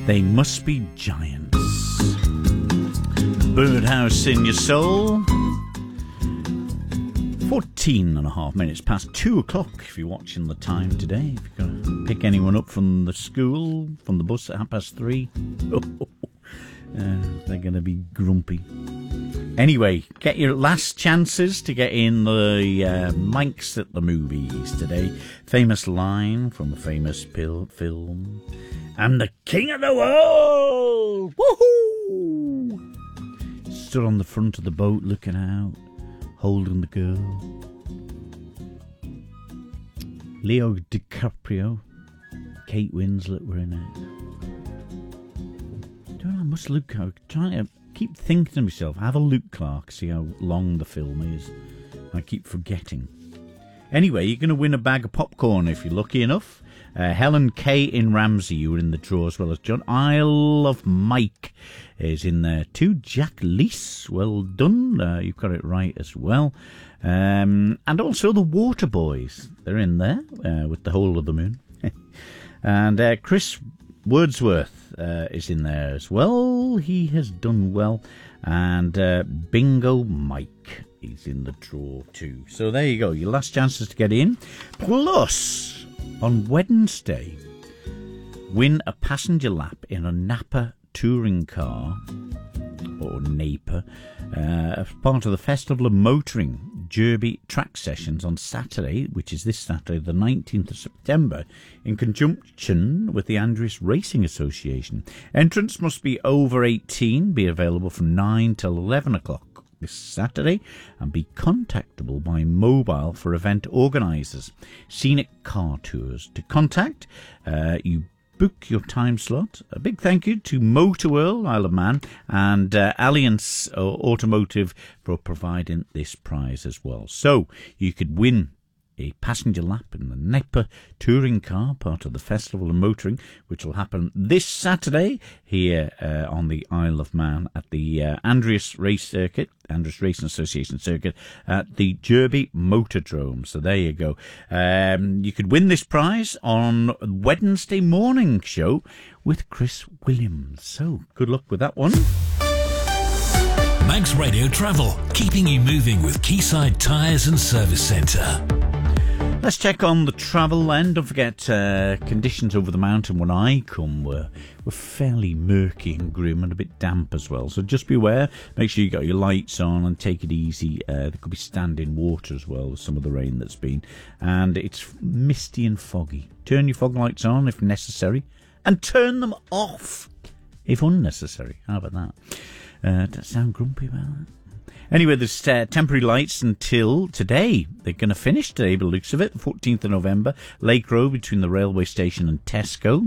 They Must Be Giants. Birdhouse in Your Soul. 14 and a half minutes past 2 o'clock if you're watching the time today. If you're going to pick anyone up from the school, from the bus at 3:30, they're going to be grumpy. Anyway, get your last chances to get in the Mike's at the Movies today. Famous line from a famous film. I'm the king of the world! Woohoo! Stood on the front of the boat looking out, holding the girl. Leo DiCaprio, Kate Winslet were in it. I must look out. Trying to keep thinking to myself, have a Luke Clark, see how long the film is. I keep forgetting. Anyway, you're going to win a bag of popcorn if you're lucky enough. Helen Kay in Ramsey, you were in the draw as well as John. Isle of Mike is in there too. Jack Leese, well done. You've got it right as well. And also the Water Boys, they're in there with The Whole of the Moon. And Chris Wordsworth is in there as well. He has done well. And Bingo Mike is in the draw too. So there you go, your last chances to get in. Plus, on Wednesday, win a passenger lap in a Napa touring car, or Napa, as part of the Festival of Motoring Derby track sessions on Saturday, which is this Saturday, the 19th of September, in conjunction with the Andreas Racing Association. Entrance must be over 18, be available from 9 till 11 o'clock this Saturday, and be contactable by mobile for event organisers. Scenic Car Tours. To contact, you book your time slot. A big thank you to Motorworld, Isle of Man, and Alliance Automotive for providing this prize as well. So you could win a passenger lap in the Napa touring car, part of the Festival of Motoring, which will happen this Saturday here on the Isle of Man at the Andreas Racing Association circuit at the Derby Motordrome. So there you go. You could win this prize on Wednesday morning show with Chris Williams. So good luck with that one. Manx Radio Travel, keeping you moving with Quayside Tyres and Service Centre. Let's check on the travel then. Don't forget, conditions over the mountain when I come were fairly murky and grim and a bit damp as well. So just be aware. Make sure you got your lights on and take it easy. There could be standing water as well with some of the rain that's been. And it's misty and foggy. Turn your fog lights on if necessary and turn them off if unnecessary. How about that? Does that sound grumpy about that? Anyway, there's temporary lights until today. They're going to finish today, by the looks of it, 14th of November. Lake Road between the railway station and Tesco.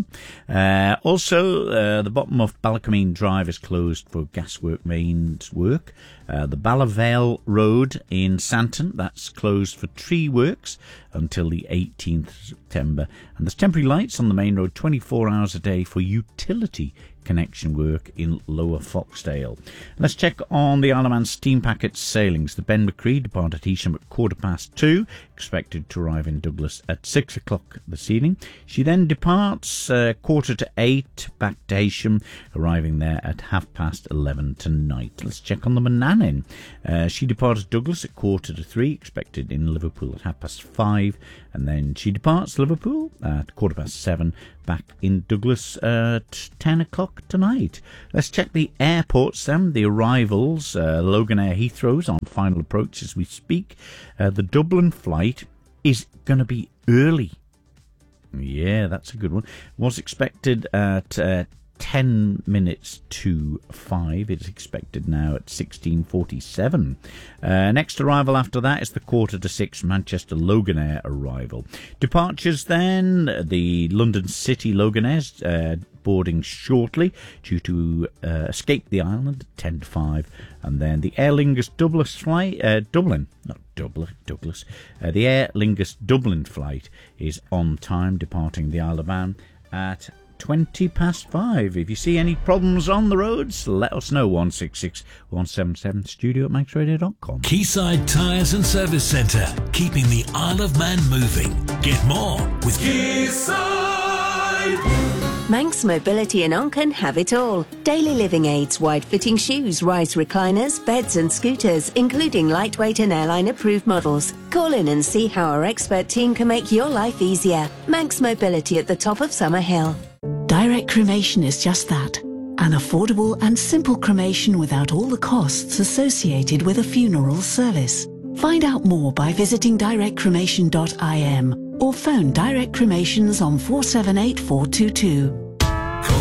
Also, the bottom of Ballacomine Drive is closed for gaswork mains work. The Ballavale Road in Santon, that's closed for tree works until the 18th of September. And there's temporary lights on the main road 24 hours a day for utility connection work in Lower Foxdale. Let's check on the Isle of Man steam packet sailings. The Ben McCree departed Heysham at 2:15, expected to arrive in Douglas at 6 o'clock this evening. She then departs 7:45 back to Heysham, arriving there at 11:30 tonight. Let's check on the Manannan. She departed Douglas at 2:45, expected in Liverpool at 5:30, and then she departs Liverpool at 7:15, back in Douglas at 10 o'clock tonight. Let's check the airports then. The arrivals, Loganair Heathrow's on final approach as we speak. The Dublin flight is going to be early. Yeah, that's a good one. Was expected at 10 minutes to 5. It's expected now at 16:47. Next arrival after that is the 5:45 Manchester Loganair arrival. Departures then, the London City Loganairs boarding shortly due to escape the island at 10:05. And then the Aer Lingus Douglas flight, Douglas. The Aer Lingus Dublin flight is on time, departing the Isle of Man at 5:20. If you see any problems on the roads, let us know. 166 177 studio@manxradio.com. Quayside Tyres and Service Centre, keeping the Isle of Man moving. Get more with Quayside. Manx Mobility in Onken have it all. Daily living aids, wide-fitting shoes, rise recliners, beds and scooters, including lightweight and airline-approved models. Call in and see how our expert team can make your life easier. Manx Mobility at the top of Summer Hill. Direct cremation is just that. An affordable and simple cremation without all the costs associated with a funeral service. Find out more by visiting directcremation.im or phone Direct Cremations on 478422.